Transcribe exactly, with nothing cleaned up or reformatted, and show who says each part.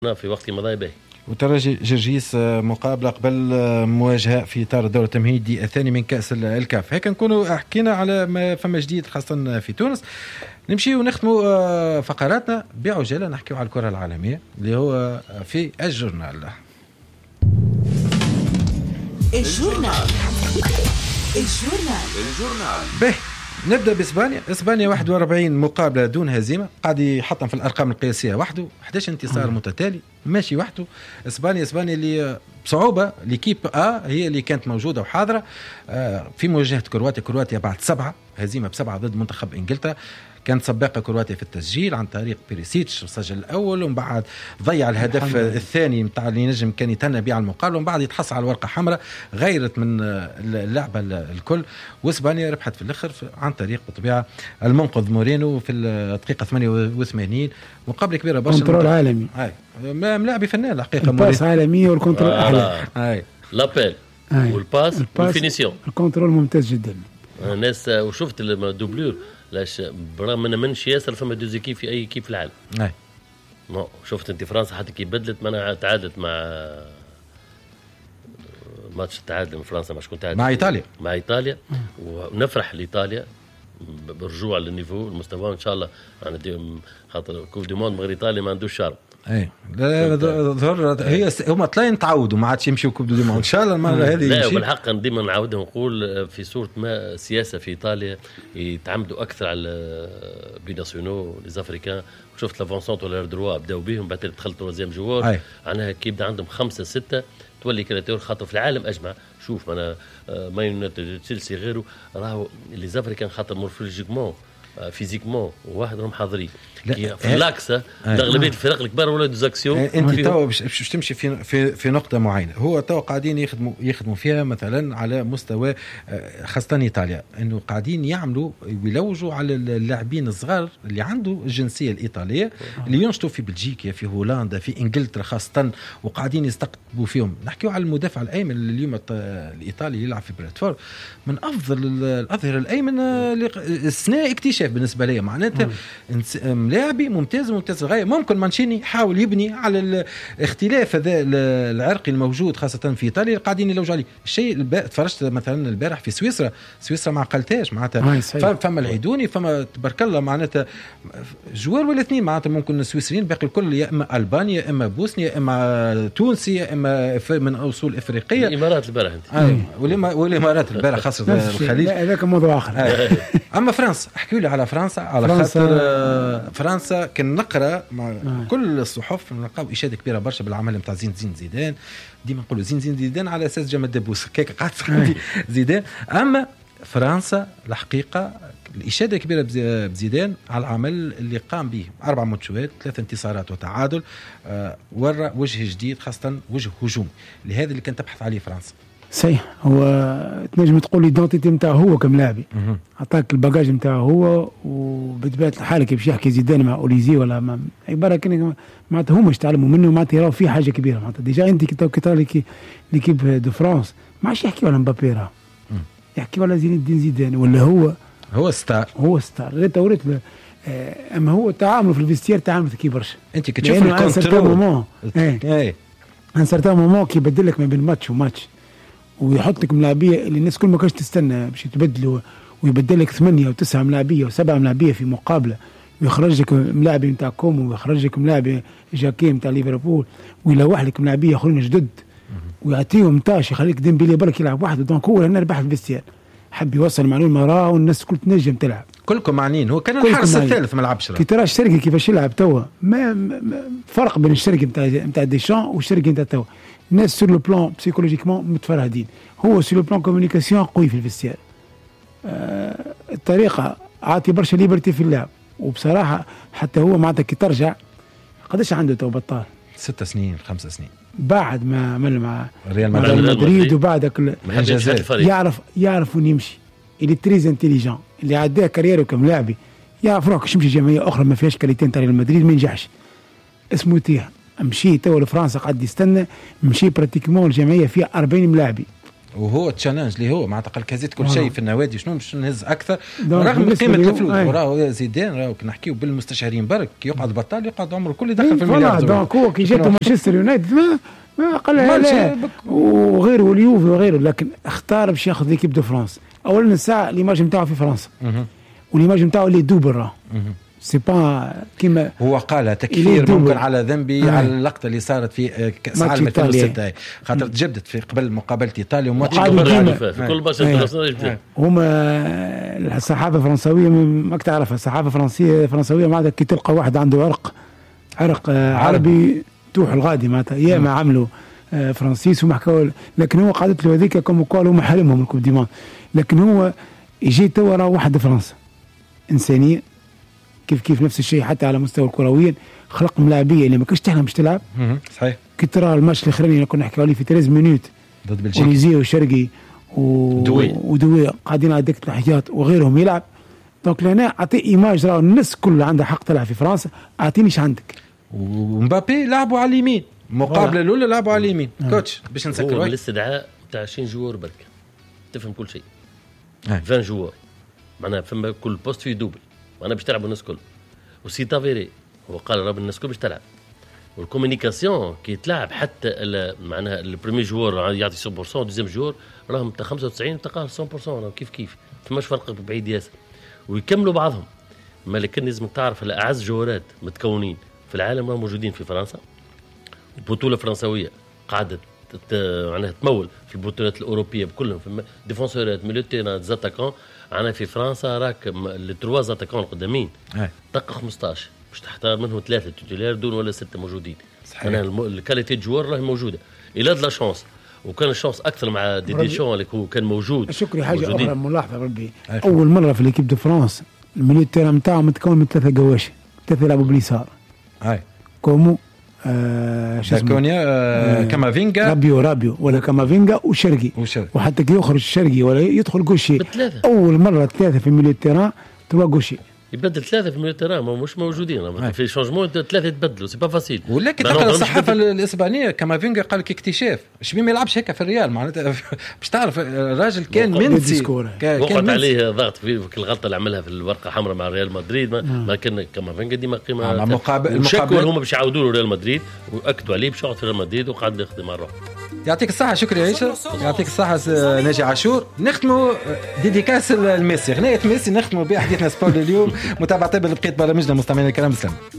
Speaker 1: في وقت مضى باهي.
Speaker 2: وترجي جرجيس مقابلة قبل مواجهة في إطار الدور التمهيدي الثاني من كأس الكاف. هيك نكونوا حكينا على ما فما جديد خاصة في تونس. نمشي ونختموا فقراتنا بعجالة نحكيوا على الكرة العالمية اللي هو في الجورنال.
Speaker 3: الجورنال الجورنال
Speaker 2: الجورنال به نبدأ بإسبانيا. إسبانيا واحد وأربعين مقابلة دون هزيمة، قاعد يحطم في الأرقام القياسية وحده، إحدى عشر انتصار متتالي ماشي وحده. إسبانيا إسبانيا اللي بصعوبة ليكيب آ هي اللي كانت موجودة وحاضرة في مواجهة كرواتيا. كرواتيا بعد سبعة هزيمة بسبعة ضد منتخب إنجلترا، كانت سباقة كرواتيا في التسجيل عن طريق بيريسيتش سجل الأول، ومن بعد ضيع الهدف الثاني متاع اللي نجم كان يتهنى به على المقابلة، ومن بعد يتحصل على الورقة حمراء غيرت من اللعبة الكل. وإسبانيا ربحت في الآخر عن طريق بطبيعة المنقذ مورينو في الدقيقة ثمانية وثمانين. مقابلة كبيرة برشا،
Speaker 4: كنترول عالمي،
Speaker 2: هاي ملاعبي فنان الحقيقة،
Speaker 4: باس عالمية والكنترول أحلى،
Speaker 2: هاي
Speaker 1: لابيل والباس والفينيسيون،
Speaker 4: الكنترول ممتاز جدا.
Speaker 1: الناس وشفت الدوبلور لاش برغم ان منش ياسر فما دوزي كيف في اي كيف في العالم.
Speaker 2: اي
Speaker 1: نو شفت انت فرنسا حتى كي بدلت منها تعادلت مع ماتش تعادل من فرنسا مش كنت
Speaker 2: مع ايطاليا
Speaker 1: مع ايطاليا ونفرح لايطاليا برجوع للنيفو المستوى ان شاء الله. يعني خاطر كوب دي موند من غير ايطاليا ما عندوش شرم.
Speaker 2: اي لا ظهر هي هما طلعين تعودوا ما عادش يمشيوا كوب دي موند ان شاء الله المره هذه.
Speaker 1: لا بالحق ديما نعاودها نقول في صوره ما سياسه في ايطاليا يتعمدوا اكثر على بيناسيونو ليزافريكان. شفت لافونسونت ولا دروا بداو بهم بعد دخلت تروزيام جوار عنها كي يبدا عندهم خمسه سته تولي كرياتور خاطر في العالم اجمع. شوف انا ما يونايتد تشيلسي غيره راهو ليزافريكان خاطر مورفولوجيكمون فيزيكمون وواحدهم حاضرين في اللاكسة اغلبيه الفرق الكبار ولا دوزاكسيون.
Speaker 2: انت تو باش تمشي في في في نقطه معينه، هو تو قاعدين يخدموا يخدموا فيها مثلا على مستوى خاصه ايطاليا، انه قاعدين يعملوا ويلوجوا على اللاعبين الصغار اللي عنده الجنسيه الايطاليه اللي ينشطوا في بلجيكا في هولندا في انجلترا خاصه، وقاعدين يستقطبوا فيهم. نحكيوا على المدافع الايمن اللي اليوم الايطالي يلعب في برادفورد، من افضل الاظهره الايمن السنه اكتشاف بالنسبه لي، معناتها لاعبي ممتاز ممتاز للغايه. ممكن مانشيني يحاول يبني على الاختلاف هذا العرقي الموجود خاصه في ايطاليا قاعدين يلوجوا عليه. الشيء تفرجت مثلا البارح في سويسرا، سويسرا ما قلتاش معناتها فما العيدوني فما تبارك الله معناتها جوار ولا اثنين معناتها ممكن السويسريين باقي الكل يا اما البانيا يا اما بوسنيا يا اما تونسي يا اما من اصول افريقيه.
Speaker 1: الامارات البارح
Speaker 2: انت والامارات البارح خاصه الخليج
Speaker 4: هذاك موضوع اخر.
Speaker 2: اما فرنسا احكي لي على فرنسا على خاطر فرنسا كان نقرا مع آه. كل الصحف نلقاو اشاده كبيره برشا بالعمل نتاع زين زين زيدان. ديما نقولوا زين زين زيدان على اساس جمال دبوس كيك قاعد عندي زيدان. اما فرنسا الحقيقه الاشاده كبيره بزيدان على العمل اللي قام به، اربع ماتشات ثلاث انتصارات وتعادل، آه ورى وجه جديد خاصه وجه هجومي لهذا اللي كانت تبحث عليه فرنسا.
Speaker 4: صحيح، هو تنجم تقول ايدنتيتي نتاعو هو كملاعبي، عطاك الباجاج نتاعو هو، وبطبيعه الحال كيف يحكي زيدان مع اوليزي ولا مع عباره كان معناتها هما يتعلموا منه، معناتها يراو فيه حاجه كبيره. معناتها ديجا انت كي ترى لك ليكيب دو فرانس ما عادش يحكي ولا مبابي، راه يحكي ولا زين الدين زيدان ولا هو
Speaker 2: هو ستار
Speaker 4: هو ستار ريت وريت. اما هو تعامله في الفيستير تعامله كي برشا.
Speaker 2: انت كي تشوف الكونترول
Speaker 4: اي ان سارتان مومون كي يبدل لك ما بين ماتش وماتش ويحط لك ملاعبيه اللي الناس كل ما كانش تستنى باش يتبدلوا، ويبدل لك ثمانيه وتسعه ملاعبيه وسبعه ملاعبيه في مقابله، ويخرج لك ملاعبي نتاع كومو ويخرج لك ملاعبي جاكي نتاع ليفربول، ويلوح لك ملاعبيه اخرين جدد ويعطيهم تاش يخليك ديمبيلي برك يلعب وحده. دونك هو هنا ربح الفيستيان، حب يوصل معلومه راه والناس كل تنجم تلعب،
Speaker 2: كلكم معنين. هو كان الحارس الثالث ما لعبش.
Speaker 4: كي ترى الشركه كيفاش يلعب توا ما, ما فرق بين الشركه نتاع نتاع ديشان والشركه نتاع توا. الناس سور لو بلان بسيكولوجيكمون متفرهدين، هو سور لو بلان كومونيكاسيون قوي في الفيستير. آه الطريقه عاطي برشا ليبرتي في اللعب، وبصراحه حتى هو معناتها كي ترجع قداش عنده تو بطال
Speaker 2: ست سنين خمس سنين
Speaker 4: بعد ما مل مع
Speaker 2: ريال
Speaker 4: مدريد وبعدك
Speaker 2: الانجازات
Speaker 4: يعرف يعرف وين يمشي. اللي تريز انتيليجون اللي عداه كاريره كملاعبي يعرف روح باش يمشي جمعيه اخرى ما فيهاش كاليتين تاع ريال مدريد ما ينجحش اسمه تيه. مشي تو لفرنسا قاعد يستنى، مشي براتيكمون الجمعيه فيها أربعين ملاعبي
Speaker 2: وهو تشالنج اللي هو معناتها قال كازيت كل شيء في النوادي شنو باش نهز اكثر
Speaker 4: دونك
Speaker 2: رغم
Speaker 4: بالنسبة
Speaker 2: قيمه
Speaker 4: لي-
Speaker 2: الفلوس.
Speaker 4: أي.
Speaker 2: وراه زيدان راهو نحكيو بالمستشارين برك يقعد بطال يقعد عمره كله يدخل في
Speaker 4: فوالا
Speaker 2: المليار دولار.
Speaker 4: دونك هو كي جاته مانشستر يونايتد ما ما قال لها
Speaker 2: مالش
Speaker 4: لا
Speaker 2: بك-
Speaker 4: وغيره واليوفي وغيره، لكن اختار باش ياخذ ليكيب دو فرانس. اولا الساعه ليماج نتاعو في فرنسا
Speaker 2: مهم.
Speaker 4: وليماج نتاعو اللي دوبل راه
Speaker 2: مهم.
Speaker 4: سي با كيما
Speaker 2: هو قال
Speaker 4: إليه
Speaker 2: تكفير
Speaker 4: دوبل.
Speaker 2: ممكن على ذنبي
Speaker 4: آه.
Speaker 2: على اللقطه اللي صارت في آه، كاس
Speaker 4: ماتش
Speaker 2: العالم ألفين
Speaker 4: إيطاليا.
Speaker 2: وستة خاطر تجدد في قبل مقابله ايطاليا وماتش
Speaker 4: وقعدوا
Speaker 2: قبل
Speaker 4: ديما-
Speaker 2: العالم.
Speaker 1: في كل ماتش
Speaker 4: أي.
Speaker 1: انترناسيونال يبدا.
Speaker 4: هما الصحافه الفرنسويه ماك تعرفها، الصحافه الفرنسيه الفرنسويه معناتها كي تلقى واحد عنده عرق عرق آه، عربي توح الغادي معناتها يا ما عملوا آه، فرانسيس وما حكاو، لكن هو قعدت له هذيك كم قال هما حرمهم الكوب دي مان، لكن هو يجي توا راه واحد فرنسا انسانيه كيف كيف نفس الشيء حتى على مستوى الكرويين، خلق ملاعبيه اللي ما كنتش تحلم باش تلعب.
Speaker 2: مهم. صحيح
Speaker 4: كي ترى الماتش الاخراني اللي كنا نحكيو عليه في ثلاث مينوت
Speaker 2: ضد بلجيكا.
Speaker 4: وليزي وشرقي و...
Speaker 2: دوي.
Speaker 4: ودوي قاعدين على دكه الاحتياط وغيرهم يلعب. دونك لهنا اعطي ايماج راه الناس كلها عندها حق تلعب في فرنسا، اعطينيش عندك.
Speaker 2: ومبابي لعبوا على اليمين المقابله الاولى لعبوا على اليمين. كوتش باش
Speaker 1: هو
Speaker 2: نسكر
Speaker 1: من
Speaker 2: وقت.
Speaker 1: الاستدعاء تاع عشرين جوار برك تفهم كل شيء.
Speaker 2: أي.
Speaker 1: عشرين جوار معناها فما كل بوست فيه دوبل معناها باش تلعبوا الناس كل. وسي تافيري هو قال راه الناس كل باش تلعب. والكومونيكاسيون كي تلعب حتى ال- معناها البريمي جوار يعطي مية بالمية والدوزيام جوار راهم تاع خمسة وتسعين تلقاه مية بالمية راهم كيف كيف فماش فرق بعيد ياسر ويكملوا بعضهم. ما لكن لازم تعرف الاعز جوارات متكونين في العالم راهم موجودين في فرنسا. البطوله الفرنسويه قاعده تت- معناها تمول في البطولات الاوروبيه بكلهم في ديفونسورات ميليو تيران زاتاكون. انا في فرنسا راك التروا زاتاكون القدامين
Speaker 2: أي.
Speaker 1: دقه خمسطاش باش تختار منهم ثلاثه توتيلير دون ولا سته موجودين.
Speaker 2: صحيح.
Speaker 1: معناها الم- الكاليتي جوار راهي موجوده الى لا شانس وكان الشانس اكثر مع دي
Speaker 4: ربي-
Speaker 1: ديشون اللي هو كان موجود.
Speaker 4: شكري حاجه
Speaker 1: موجودين.
Speaker 4: اخرى ملاحظه ربي،
Speaker 2: أي.
Speaker 4: اول مره في ليكيب دو فرانس الميليو تيرا نتاعو متكون من ثلاثه قواشي، ثلاثه يلعبوا باليسار
Speaker 2: هاي
Speaker 4: كومو آه شو اسمه
Speaker 2: داكونيا آه كامافينجا
Speaker 4: رابيو رابيو ولا كامافينجا وشرقي،
Speaker 2: وشرقي.
Speaker 4: وحتى كي يخرج الشرقي ولا يدخل قوشي
Speaker 1: بالثلاثة.
Speaker 4: اول مره ثلاثه في ميليو تيران توا قوشي.
Speaker 1: يبدل ثلاثه في الميليو تيران ما مش موجودين
Speaker 2: أي.
Speaker 1: في شونجمون ثلاثه يتبدلوا سي با فاسيل.
Speaker 2: ولكن
Speaker 1: ما
Speaker 2: تقرا
Speaker 1: نقدرش
Speaker 2: الصحافه
Speaker 1: نبدل.
Speaker 2: الاسبانيه كامافينجا قال لك اكتشاف شبيه ما يلعبش هكا في الريال معناتها باش تعرف الراجل كان
Speaker 1: وقع-
Speaker 2: منسي
Speaker 4: ديسكور.
Speaker 2: كا- كان
Speaker 1: وقعت
Speaker 2: منسي.
Speaker 1: عليه ضغط في في الغلطه اللي عملها في الورقه حمراء مع ريال مدريد ما, ما كان كامافينجا ديما قيمه
Speaker 2: مع مقابل-
Speaker 1: وشكوا
Speaker 2: المقابلات.
Speaker 1: هما باش يعاودوا له ريال مدريد واكدوا عليه باش يقعد في ريال مدريد وقعد يخدم مع روحه.
Speaker 2: يعطيك الصحة شكري عيشة يعطيك الصحة س- ناجي عاشور. نختموا ديديكاس لميسي غنية ميسي نختموا بها حديثنا سبور اليوم. متابعة طيبة لبقية برامجنا مستمعينا الكرام. سلام.